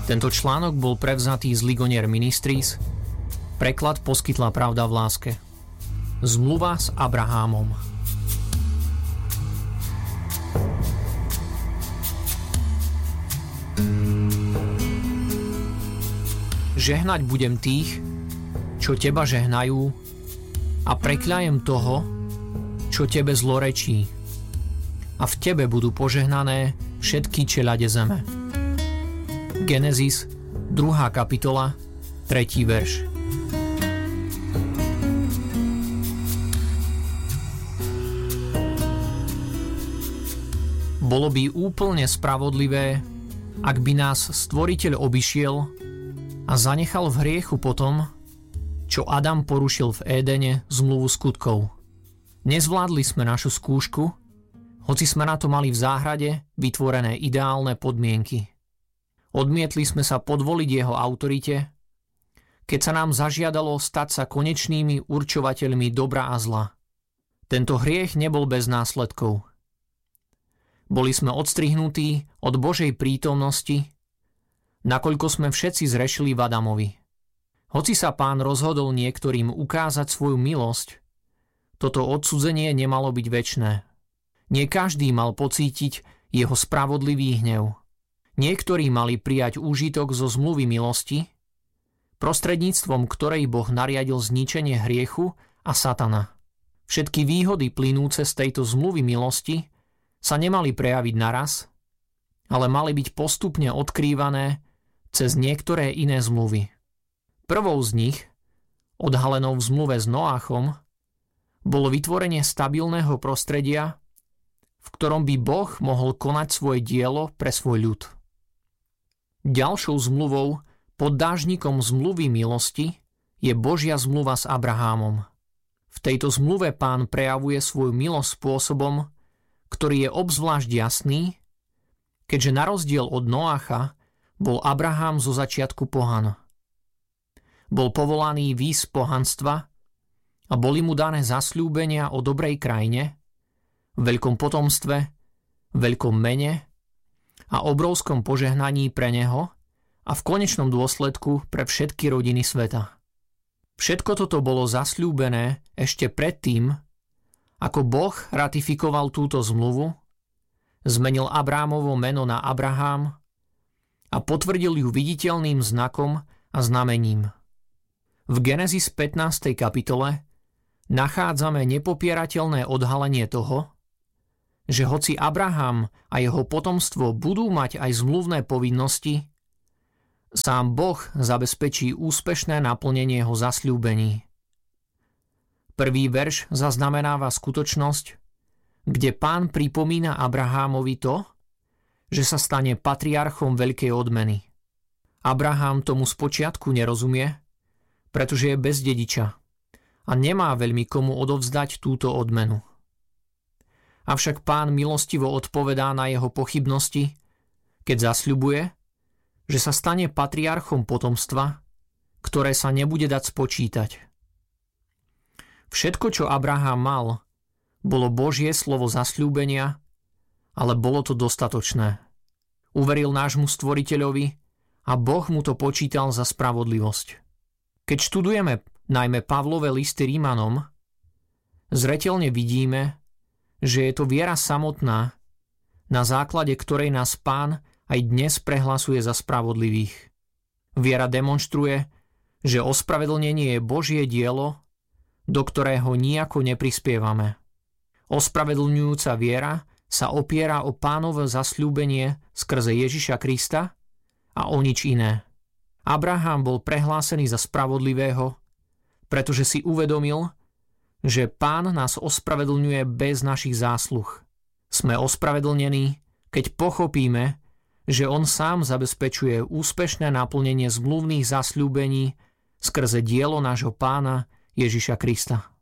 Tento článok bol prevzatý z Ligonier Ministries. Preklad poskytla Pravda v láske. Zmluva s Abrahámom. Žehnať budem tých, čo teba žehnajú, a prekľajem toho, čo tebe zlorečí. A v tebe budú požehnané všetky čeľade zeme. Genesis, 2. kapitola, 3. verš. Bolo by úplne spravodlivé, ak by nás Stvoriteľ obišiel a zanechal v hriechu potom, čo Adam porušil v Édene zmluvu skutkov. Nezvládli sme našu skúšku, hoci sme na to mali v záhrade vytvorené ideálne podmienky. Odmietli sme sa podvoliť jeho autorite, keď sa nám zažiadalo stať sa konečnými určovateľmi dobra a zla. Tento hriech nebol bez následkov. Boli sme odstrihnutí od Božej prítomnosti, nakoľko sme všetci zrešili v Adamovi. Hoci sa Pán rozhodol niektorým ukázať svoju milosť, toto odsudzenie nemalo byť večné. Nie každý mal pocítiť jeho spravodlivý hnev. Niektorí mali prijať úžitok zo zmluvy milosti, prostredníctvom ktorej Boh nariadil zničenie hriechu a satana. Všetky výhody plynúce z tejto zmluvy milosti sa nemali prejaviť naraz, ale mali byť postupne odkrývané cez niektoré iné zmluvy. Prvou z nich, odhalenou v zmluve s Noachom, bolo vytvorenie stabilného prostredia, v ktorom by Boh mohol konať svoje dielo pre svoj ľud. Ďalšou zmluvou pod dážnikom zmluvy milosti je Božia zmluva s Abrahámom. V tejto zmluve Pán prejavuje svoju milosť spôsobom, ktorý je obzvlášť jasný, keďže na rozdiel od Noacha bol Abrahám zo začiatku pohan. Bol povolaný výjsť z pohanstva a boli mu dané zasľúbenia o dobrej krajine, veľkom potomstve, veľkom mene a obrovskom požehnaní pre neho a v konečnom dôsledku pre všetky rodiny sveta. Všetko toto bolo zasľúbené ešte predtým, ako Boh ratifikoval túto zmluvu, zmenil Abrámovo meno na Abrahám a potvrdil ju viditeľným znakom a znamením. V Genesis 15. kapitole nachádzame nepopierateľné odhalenie toho, že hoci Abraham a jeho potomstvo budú mať aj zmluvné povinnosti, sám Boh zabezpečí úspešné naplnenie jeho zasľúbení. Prvý verš zaznamenáva skutočnosť, kde Pán pripomína Abrahámovi to, že sa stane patriarchom veľkej odmeny. Abrahám tomu spočiatku nerozumie, pretože je bez dediča a nemá veľmi komu odovzdať túto odmenu. Avšak Pán milostivo odpovedá na jeho pochybnosti, keď zasľubuje, že sa stane patriarchom potomstva, ktoré sa nebude dať spočítať. Všetko, čo Abraham mal, bolo Božie slovo zasľúbenia, ale bolo to dostatočné. Uveril nášmu Stvoriteľovi a Boh mu to počítal za spravodlivosť. Keď študujeme najmä Pavlové listy Rímanom, zreteľne vidíme, že je to viera samotná, na základe ktorej nás Pán aj dnes prehlasuje za spravodlivých. Viera demonštruje, že ospravedlnenie je Božie dielo, do ktorého nijako neprispievame. Ospravedlňujúca viera sa opiera o Pánovo zasľúbenie skrze Ježiša Krista a o nič iné. Abraham bol prehlásený za spravodlivého, pretože si uvedomil, že Pán nás ospravedlňuje bez našich zásluh. Sme ospravedlnení, keď pochopíme, že On sám zabezpečuje úspešné naplnenie zmluvných zasľúbení skrze dielo nášho Pána Ježiša Krista.